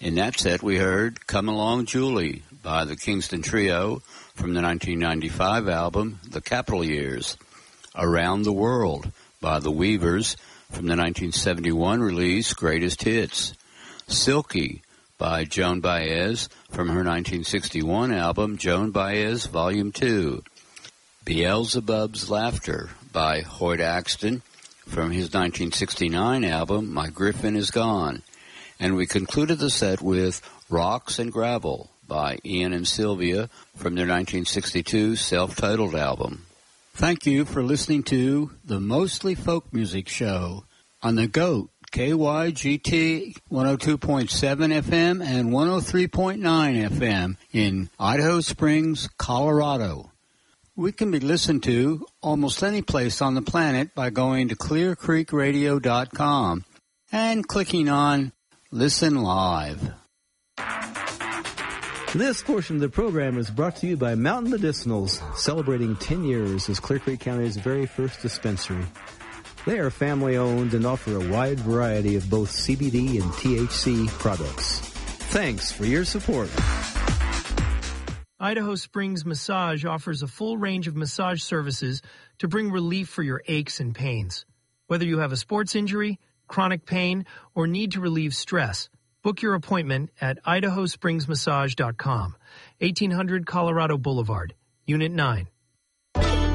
In that set, we heard Come Along Julie by the Kingston Trio from the 1995 album The Capitol Years, Around the World by the Weavers from the 1971 release Greatest Hits, Silky by Joan Baez from her 1961 album Joan Baez Volume 2, Beelzebub's Laughter by Hoyt Axton from his 1969 album My Griffin Is Gone. And we concluded the set with Rocks and Gravel by Ian and Sylvia from their 1962 self-titled album. Thank you for listening to the Mostly Folk Music Show on the GOAT, KYGT 102.7 FM and 103.9 FM in Idaho Springs, Colorado. We can be listened to almost any place on the planet by going to clearcreekradio.com and clicking on Listen Live. This portion of the program is brought to you by Mountain Medicinals, celebrating 10 years as Clear Creek County's very first dispensary. They are family-owned and offer a wide variety of both CBD and THC products. Thanks for your support. Idaho Springs Massage offers a full range of massage services to bring relief for your aches and pains. Whether you have a sports injury, chronic pain, or need to relieve stress, book your appointment at idahospringsmassage.com, 1800 Colorado Boulevard, Unit 9.